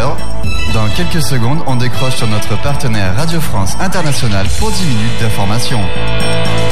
20h. Dans quelques secondes, on décroche sur notre partenaire Radio France Internationale pour 10 minutes d'information.